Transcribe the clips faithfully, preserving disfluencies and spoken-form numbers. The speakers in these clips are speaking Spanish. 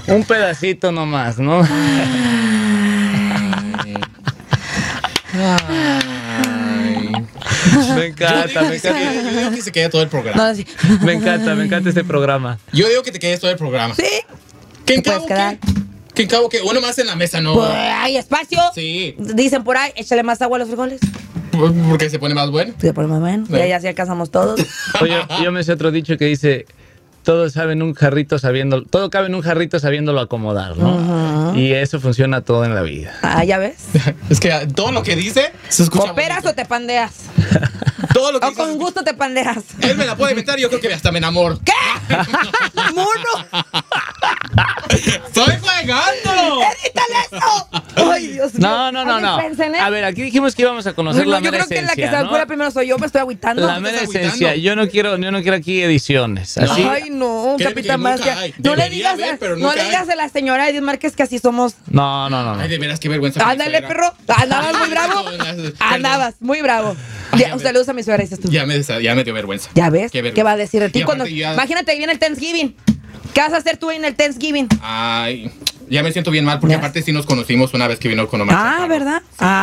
Un pedacito nomás, ¿no? Ay. Me encanta, me Yo digo, que se encanta. quede, yo digo que se quede todo el programa. No, sí. Me encanta, me encanta este programa. Yo digo que te quedes todo el programa. Sí. ¿Qué en Te puedes cabo quedar. qué? ¿Qué en cabo qué? Uno más en la mesa, ¿no? Pues hay espacio. Sí. Dicen por ahí, échale más agua a los frijoles. Porque se pone más bueno. Se pone más bueno. Sí. Ya, ya sí alcanzamos todos. Oye, yo me sé otro dicho que dice, todo sabe en un jarrito sabiendo, todo cabe en un jarrito sabiéndolo acomodar, ¿no? Y eso funciona todo en la vida. Ah, ya ves. Es que todo lo que dice se escucha ¿Cooperas bonito. o te pandeas? Todo lo que O dice se con escucha- gusto te pandeas. Él me la puede inventar y yo creo que hasta me enamoro. ¿Qué? ¡Mono! ¡Estoy jugando! ¡Edítale eso! ¡Ay, Dios mío! No, no, no, Ay, no. dispensen, ¿eh? A ver, aquí dijimos que íbamos a conocer Bueno, la yo mera creo que la que esencia, se ¿no? acuerda primero soy yo, me estoy agüitando. La mera estás esencia. agüitando. Yo no quiero, yo no quiero aquí ediciones. Así. Ay, no, Créeme Capitán que nunca Bastia. hay. No le Debería digas, haber, pero no nunca le hay. digas a la señora Edith Márquez que así somos. No, no, no, no. Ay, de veras, qué vergüenza. mi Ándale, suegra. perro. Andabas muy bravo. Perdón. Andabas muy bravo. Ay, Ya, ya un me- saludo a mi suegra, dices tú. Ya me, ya me dio vergüenza. ¿Ya ves? Qué ¿Qué, vergüenza. va a decir de ti Y cuando... aparte ya- Imagínate que viene el Thanksgiving. ¿Qué vas a hacer tú en el Thanksgiving? Ay, ya me siento bien mal porque Ya. aparte sí nos conocimos una vez que vino con Omar. Ah, Chaparro. ¿verdad?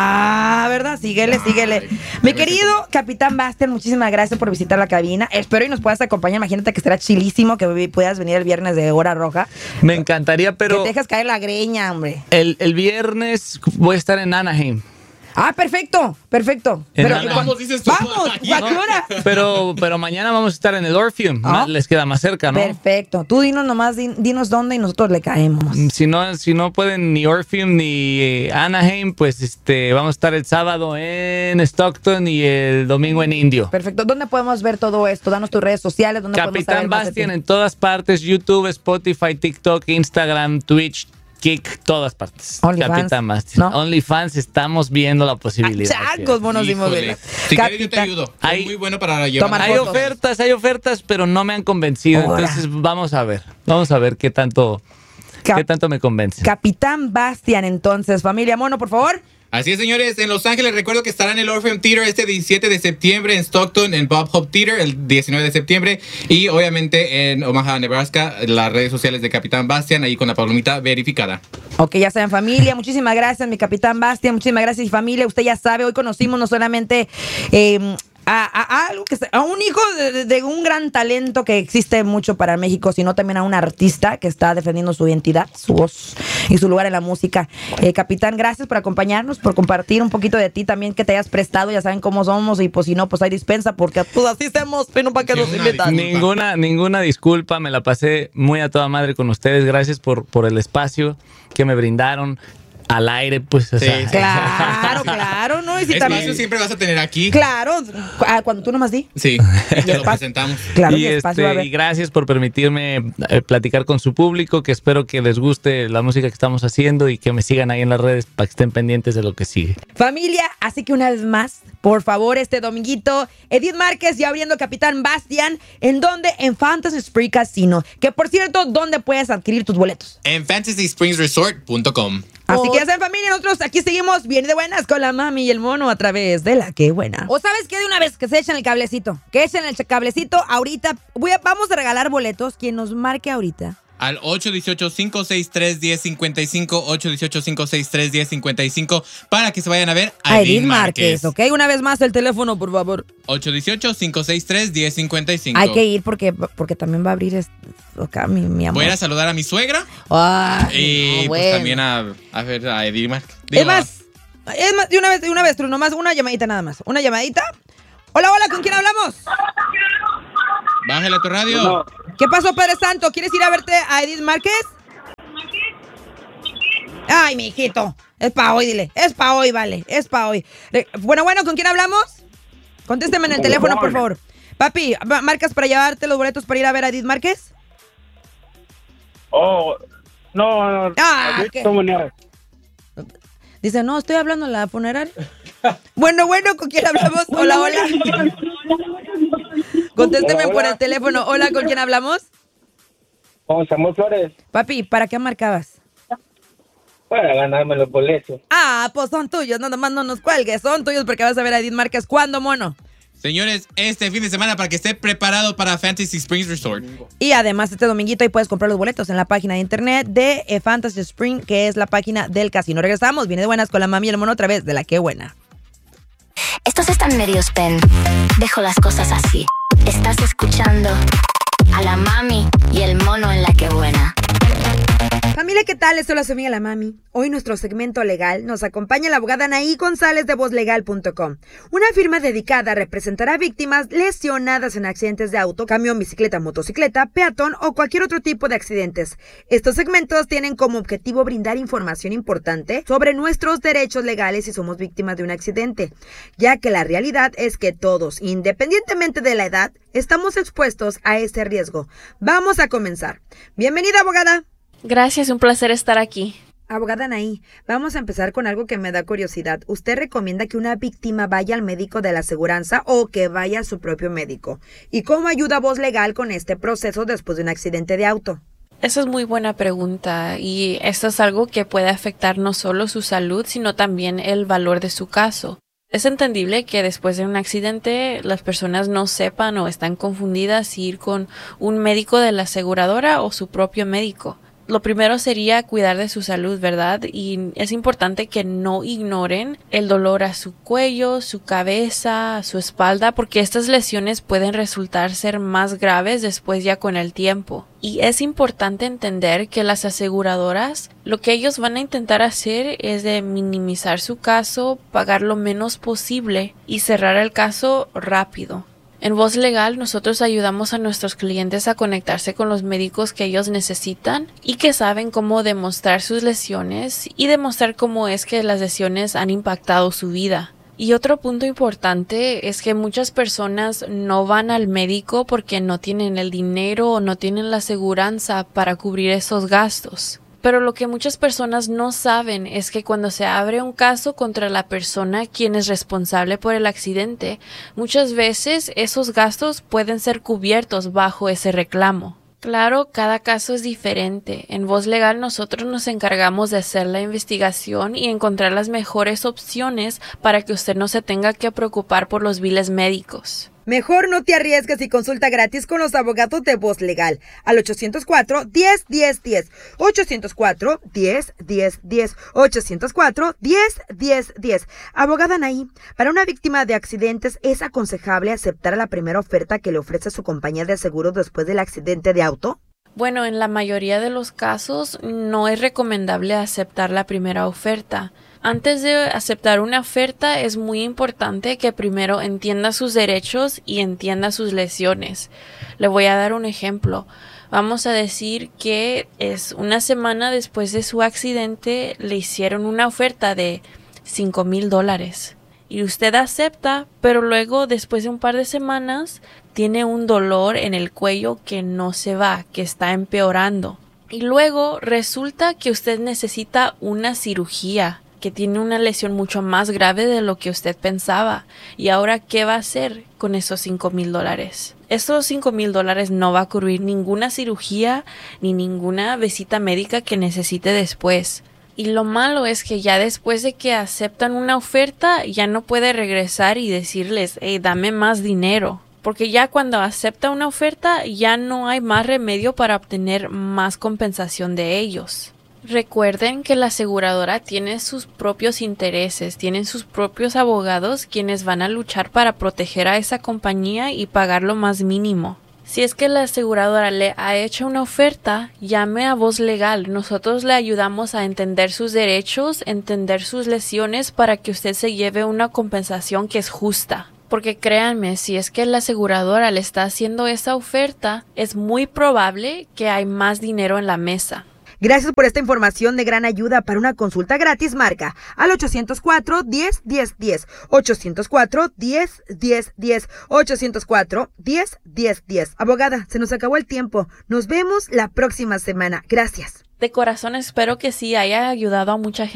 Ah, ¿verdad? Síguele, Ay, síguele. ya Mi me querido siento- Capitán Bastian, muchísimas gracias por visitar la cabina. Espero y nos puedas acompañar. Imagínate que será chilísimo que vi- puedas venir el viernes de hora roja. Me encantaría, Que pero te dejes caer la greña, hombre. el, el viernes voy a estar en Anaheim. Ah, perfecto, perfecto. En Pero, Anaheim. ¿y cuándo- Vamos, dices tú. Vamos, Aquí. ¿a qué hora? Pero, pero mañana vamos a estar en el Orpheum. Ah. Ma- Les queda más cerca, ¿no? Perfecto. Tú dinos nomás, din- dinos dónde y nosotros le caemos. Si no, si no pueden ni Orpheum ni eh, Anaheim, pues este vamos a estar el sábado en Stockton y el domingo en Indio. Perfecto. ¿Dónde podemos ver todo esto? Danos tus redes sociales. ¿Dónde podemos Capitán saber más de Bastian ti? en todas partes, YouTube, Spotify, TikTok, Instagram, Twitch, Kick, todas partes. OnlyFans, Capitán Bastian. ¿no? OnlyFans, estamos viendo la posibilidad. Ah, chacos, monos dimos Híjole. velas. Si quieres, yo te Capitán- ayudo. Ahí- Es muy bueno para llevar. Tomar Hay fotos. ofertas, hay ofertas, pero no me han convencido. Ahora. Entonces vamos a ver, vamos a ver qué tanto, Cap- qué tanto me convence. Capitán Bastian, entonces. Familia Mono, por favor. Así es, señores. En Los Ángeles, recuerdo que estará en el Orpheum Theater este diecisiete de septiembre, en Stockton, en Bob Hope Theater, el diecinueve de septiembre. Y obviamente en Omaha, Nebraska, las redes sociales de Capitán Bastian, ahí con la palomita verificada. Ok, ya saben, familia. Muchísimas gracias, mi Capitán Bastian. Muchísimas gracias, familia. Usted ya sabe, hoy conocimos no solamente eh, a, a- a algo que se- a un hijo de, de- de un gran talento que existe mucho para México, sino también a un artista que está defendiendo su identidad, su voz y su lugar en la música. Eh, Capitán, gracias por acompañarnos, por compartir un poquito de ti también que te hayas prestado. Ya saben cómo somos y pues si no, pues hay dispensa porque pues así hacemos, pero para que Sí, nos una invitan. disculpa. Ninguna, ninguna disculpa, me la pasé muy a toda madre con ustedes. Gracias por, por el espacio que me brindaron al aire, pues. O Sí, sea, sí. Claro, claro, ¿no? Y si Espacio también... siempre vas a tener aquí. Claro, ah, cuando tú nomás di. Sí, y te lo presentamos. Claro, y, y espacio va a este, haber. y gracias por permitirme eh, platicar con su público, que espero que les guste la música que estamos haciendo y que me sigan ahí en las redes para que estén pendientes de lo que sigue. Familia, así que una vez más, por favor, este dominguito, Edith Márquez ya abriendo Capitán Bastian, ¿en dónde? En Fantasy Springs Casino, que por cierto, ¿dónde puedes adquirir tus boletos? En fantasy springs resort punto com. Así Oh. que ya saben, familia, nosotros aquí seguimos bien de buenas con la mami y el mono a través de la que buena. O sabes qué, de una vez que se echen el cablecito, que echen el cablecito ahorita, voy a- vamos a regalar boletos, quien nos marque ahorita. Al ocho uno ocho, cinco seis tres, uno cero cinco cinco, ocho uno ocho, cinco seis tres, uno cero cinco cinco, para que se vayan a ver a, A Edith Edith Márquez, Márquez. ¿ok? Una vez más el teléfono, por favor. ocho uno ocho, cinco seis tres, uno cero cinco cinco. Hay que ir porque, porque también va a abrir este- acá mi, mi amor. Voy a ir a saludar a mi suegra Ay, y no, pues bueno. también a, a ver a Edith Márquez. Digo, Es más, es más, de una vez, de una vez, True, nomás una llamadita nada más. Una llamadita. Hola, hola, ¿con quién hablamos? Bájale a tu radio. ¿Qué pasó, Padre Santo? ¿Quieres ir a verte a Edith Márquez? Ay, mi hijito. Es pa' hoy, dile. Es pa' hoy, vale. Es pa' hoy. Re- Bueno, bueno, ¿con quién hablamos? Contésteme en el teléfono, por favor. Papi, ma- ¿marcas para llevarte los boletos para ir a ver a Edith Márquez? Oh, no, no. Ah, de ¿qué? todas maneras. Dice, no, estoy hablando en la funeraria. Bueno, bueno, ¿con quién hablamos? Hola, hola. Contésteme Hola, por hola. el teléfono. Hola, ¿con quién hablamos? Con Samuel Flores, Papi, ¿para qué marcabas? para ganarme los boletos. Ah, pues son tuyos, no nomás no nos cuelgues, son tuyos porque vas a ver a Edith Márquez. ¿Cuándo, mono? Señores, este fin de semana para que esté preparado para Fantasy Springs Resort. Y además este dominguito ahí puedes comprar los boletos en la página de internet de eh, Fantasy Spring, que es la página del casino. Regresamos, viene de buenas con la mami y el mono otra vez de La Qué Buena. Estos están medios pen. Dejo las cosas así. Estás escuchando a la mami y el mono en La Qué Buena. Familia, ¿qué tal? Esto es la amiga La Mami. Hoy nuestro segmento legal nos acompaña la abogada Anaí González de voz legal punto com, una firma dedicada a representar a víctimas lesionadas en accidentes de auto, camión, bicicleta, motocicleta, peatón o cualquier otro tipo de accidentes. Estos segmentos tienen como objetivo brindar información importante sobre nuestros derechos legales si somos víctimas de un accidente, ya que la realidad es que todos, independientemente de la edad, estamos expuestos a este riesgo. Vamos a comenzar. Bienvenida, abogada. Gracias, un placer estar aquí. Abogada Anaí, vamos a empezar con algo que me da curiosidad. ¿Usted recomienda que una víctima vaya al médico de la aseguranza o que vaya a su propio médico? ¿Y cómo ayuda Voz Legal con este proceso después de un accidente de auto? Esa es muy buena pregunta y esto es algo que puede afectar no solo su salud, sino también el valor de su caso. Es entendible que después de un accidente las personas no sepan o están confundidas si ir con un médico de la aseguradora o su propio médico. Lo primero sería cuidar de su salud, ¿verdad? Y es importante que no ignoren el dolor a su cuello, su cabeza, su espalda, porque estas lesiones pueden resultar ser más graves después ya con el tiempo. Y es importante entender que las aseguradoras, lo que ellos van a intentar hacer es de minimizar su caso, pagar lo menos posible y cerrar el caso rápido. En Voz Legal, nosotros ayudamos a nuestros clientes a conectarse con los médicos que ellos necesitan y que saben cómo demostrar sus lesiones y demostrar cómo es que las lesiones han impactado su vida. Y otro punto importante es que muchas personas no van al médico porque no tienen el dinero o no tienen la aseguranza para cubrir esos gastos. Pero lo que muchas personas no saben es que cuando se abre un caso contra la persona quien es responsable por el accidente, muchas veces esos gastos pueden ser cubiertos bajo ese reclamo. Claro, cada caso es diferente. En Voz Legal nosotros nos encargamos de hacer la investigación y encontrar las mejores opciones para que usted no se tenga que preocupar por los biles médicos. Mejor no te arriesgues y consulta gratis con los abogados de Voz Legal al ochocientos cuatro, diez, diez, diez, ochocientos cuatro, diez, diez, diez, ochocientos cuatro, diez, diez, diez. Abogada Anaí, para una víctima de accidentes es aconsejable aceptar la primera oferta que le ofrece su compañía de seguros después del accidente de auto. Bueno, en la mayoría de los casos no es recomendable aceptar la primera oferta. Antes de aceptar una oferta es muy importante que primero entienda sus derechos y entienda sus lesiones. Le voy a dar un ejemplo. Vamos a decir que es una semana después de su accidente le hicieron una oferta de cinco mil dólares. Y usted acepta, pero luego después de un par de semanas tiene un dolor en el cuello que no se va, que está empeorando. Y luego resulta que usted necesita una cirugía, que tiene una lesión mucho más grave de lo que usted pensaba. Y ahora, ¿qué va a hacer con esos cinco mil dólares? Esos cinco mil dólares no va a cubrir ninguna cirugía ni ninguna visita médica que necesite después. Y lo malo es que ya después de que aceptan una oferta, ya no puede regresar y decirles, hey, dame más dinero. Porque ya cuando acepta una oferta, ya no hay más remedio para obtener más compensación de ellos. Recuerden que la aseguradora tiene sus propios intereses, tienen sus propios abogados quienes van a luchar para proteger a esa compañía y pagar lo más mínimo. Si es que la aseguradora le ha hecho una oferta, llame a Voz Legal. Nosotros le ayudamos a entender sus derechos, entender sus lesiones para que usted se lleve una compensación que es justa. Porque créanme, si es que la aseguradora le está haciendo esa oferta, es muy probable que hay más dinero en la mesa. Gracias por esta información de gran ayuda. Para una consulta gratis, marca al ochocientos cuatro, diez, diez, diez, ochocientos cuatro, diez, diez, diez, ochocientos cuatro, diez, diez, diez. Abogada, se nos acabó el tiempo. Nos vemos la próxima semana. Gracias. De corazón espero que sí haya ayudado a mucha gente.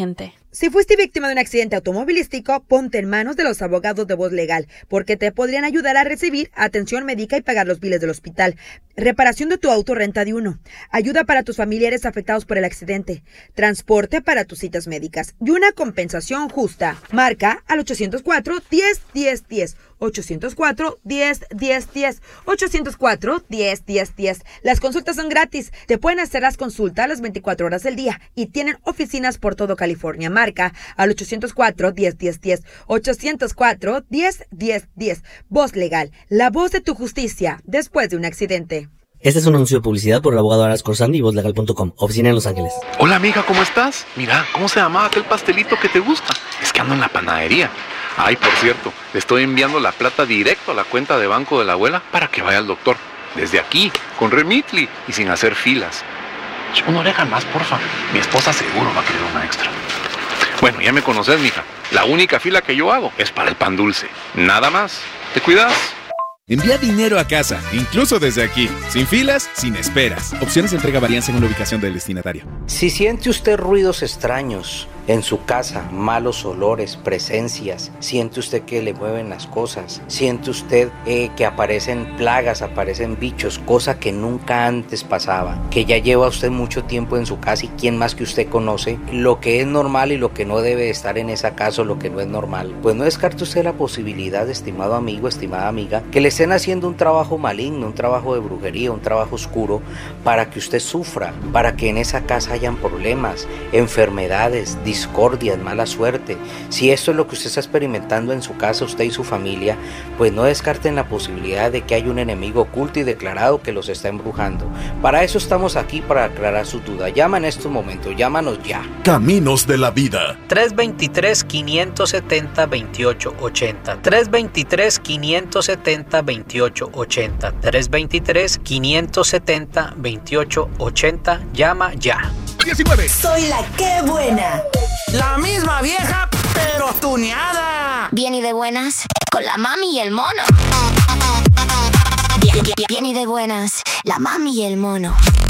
Si fuiste víctima de un accidente automovilístico, ponte en manos de los abogados de Voz Legal, porque te podrían ayudar a recibir atención médica y pagar los biles del hospital. Reparación de tu auto, renta de uno. Ayuda para tus familiares afectados por el accidente. Transporte para tus citas médicas. Y una compensación justa. Marca al ochocientos cuatro, diez, diez, diez. ochocientos cuatro, diez, diez, diez. ochocientos cuatro, diez, diez, diez. Las consultas son gratis. Te pueden hacer las consultas las veinticuatro horas del día y tienen oficinas por todo California. Marca al ochocientos cuatro, diez, diez, diez. ochocientos cuatro, diez, diez, diez. Voz Legal, la voz de tu justicia después de un accidente. Este es un anuncio de publicidad por el abogado Aras Corsandi y voz legal punto com, oficina en Los Ángeles. Hola amiga, ¿cómo estás? Mira, ¿cómo se llamaba aquel pastelito que te gusta? Es que ando en la panadería. Ay, por cierto, le estoy enviando la plata directo a la cuenta de banco de la abuela para que vaya al doctor. Desde aquí, con Remitly y sin hacer filas. Una oreja más, porfa. Mi esposa seguro va a querer una extra. Bueno, ya me conoces, mija. La única fila que yo hago es para el pan dulce. Nada más. ¿Te cuidas? Envía dinero a casa, incluso desde aquí, sin filas, sin esperas. Opciones de entrega varían según la ubicación del destinatario. Si siente usted ruidos extraños en su casa, malos olores, presencias, siente usted que le mueven las cosas, siente usted eh, que aparecen plagas, aparecen bichos, cosa que nunca antes pasaba, que ya lleva usted mucho tiempo en su casa y quién más que usted conoce lo que es normal y lo que no debe estar en esa casa o lo que no es normal, pues no descarte usted la posibilidad, estimado amigo, estimada amiga, que le estén haciendo un trabajo maligno, un trabajo de brujería, un trabajo oscuro para que usted sufra, para que en esa casa hayan problemas, enfermedades, discordias, mala suerte. Si esto es lo que usted está experimentando en su casa, usted y su familia, pues no descarten la posibilidad de que hay un enemigo oculto y declarado que los está embrujando. Para eso estamos aquí, para aclarar sus dudas. Llama en estos momentos, llámanos ya. Caminos de la Vida. tres dos tres, cinco siete cero, veintiocho ochenta. tres dos tres, cinco siete cero, veintiocho ochenta. tres dos tres, cinco siete cero, veintiocho ochenta. Llama ya. diecinueve. Soy la que buena. La misma vieja, pero tuneada. Bien y de buenas, con la mami y el mono. Bien, bien, bien y de buenas, la mami y el mono.